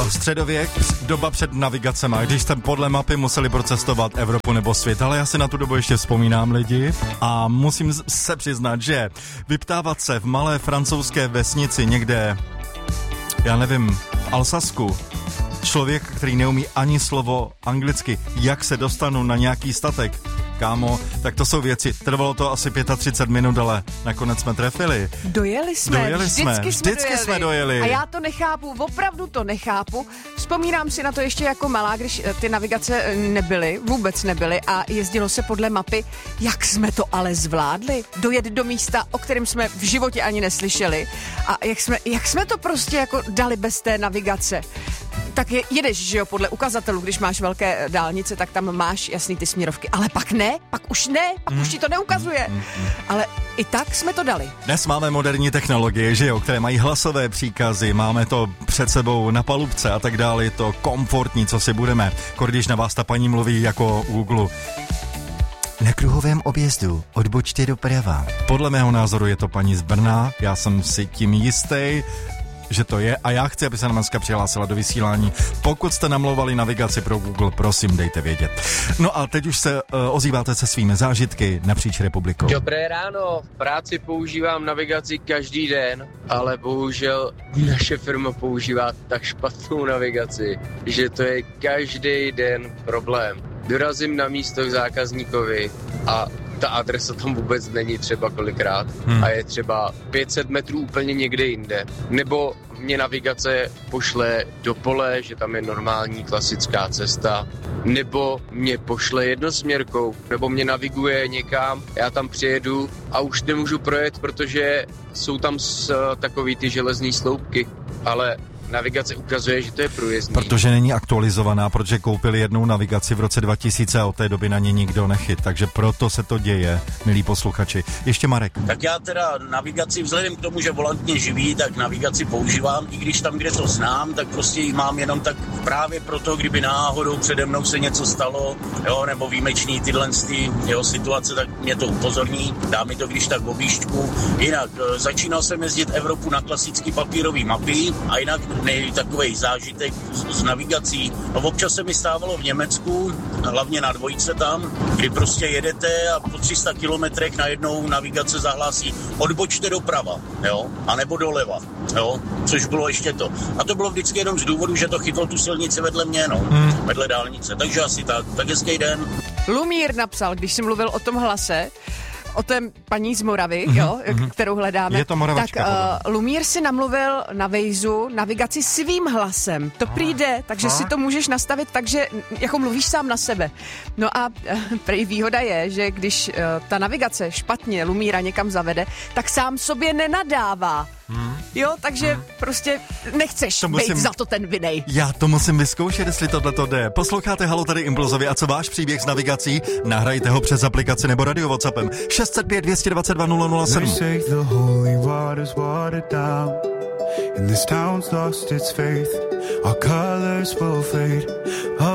Středověk, doba před navigacema, když jste podle mapy museli procestovat Evropu nebo svět, ale já si na tu dobu ještě vzpomínám, lidi, a musím se přiznat, že vyptávat se v malé francouzské vesnici někde, já nevím, v Alsasku, člověk, který neumí ani slovo anglicky, jak se dostanu na nějaký statek, kámo, tak to jsou věci. Trvalo to asi 35 minut, ale nakonec jsme trefili. Dojeli jsme. Vždycky jsme dojeli. A já to nechápu, opravdu to nechápu. Vzpomínám si na to ještě jako malá, když ty navigace vůbec nebyly a jezdilo se podle mapy. Jak jsme to ale zvládli? Dojet do místa, o kterém jsme v životě ani neslyšeli. A jak jsme to prostě jako dali bez té navigace? Tak jedeš, že jo, podle ukazatelů, když máš velké dálnice, tak tam máš jasný ty směrovky. Ale pak už ti to neukazuje. Ale i tak jsme to dali. Dnes máme moderní technologie, že jo, které mají hlasové příkazy, máme to před sebou na palubce a tak dále, je to komfortní, co si budeme. Když na vás ta paní mluví jako u Google. Na kruhovém objezdu odbočte doprava. Podle mého názoru je to paní z Brna, já jsem si tím jistý, že to je, a já chci, aby se nám dneska přihlásila do vysílání. Pokud jste namlouvali navigaci pro Google, prosím, dejte vědět. No a teď už se ozýváte se svými zážitky napříč republikou. Dobré ráno, v práci používám navigaci každý den, ale bohužel naše firma používá tak špatnou navigaci, že to je každý den problém. Dorazím na místo k zákazníkovi a ta adresa tam vůbec není třeba kolikrát a je třeba 500 metrů úplně někde jinde. Nebo mě navigace pošle do pole, že tam je normální klasická cesta, nebo mě pošle jednosměrkou, nebo mě naviguje někam, já tam přijedu a už nemůžu projet, protože jsou tam takový ty železný sloupky, ale navigace ukazuje, že to je průjezdný. Protože není aktualizovaná, protože koupili jednou navigaci v roce 2000 a od té doby na ně nikdo nechyt, takže proto se to děje, milí posluchači. Ještě Marek. Tak já teda navigaci, vzhledem k tomu, že volant mě živí, tak navigaci používám, i když tam, kde to znám, tak prostě ji mám jenom tak právě proto, kdyby náhodou přede mnou se něco stalo, jo, nebo výjimečný tyhle situace, tak mě to upozorní, dá mi to když tak v objížďku. Jinak začínal jsem jezdit Evropu na klasický papírový mapy a jinak takovej zážitek s navigací. No, občas se mi stávalo v Německu, hlavně na dvojce tam, kdy prostě jedete a po 300 kilometrech najednou navigace zahlásí odbočte doprava, jo, anebo doleva, jo, což bylo ještě to. A to bylo vždycky jenom z důvodu, že to chytlo tu silnici vedle mě, no, vedle dálnice. Takže asi tak hezký den. Lumír napsal, když jsi mluvil o tom hlase, o té paní z Moravy, jo, kterou hledáme. Je to Moravačka. Tak Lumír si namluvil na Waze navigaci svým hlasem. To přijde, takže si to můžeš nastavit tak, že jako mluvíš sám na sebe. No a prý výhoda je, že když ta navigace špatně Lumíra někam zavede, tak sám sobě nenadává. Jo, takže prostě nechceš být za to ten vinej. Já to musím vyzkoušet, jestli tohleto jde. Posloucháte Halo tady Impulzovi a co váš příběh s navigací? Nahrajte ho přes aplikaci nebo radio WhatsAppem 605 222 007. And this town's lost its faith. Our colors will fade.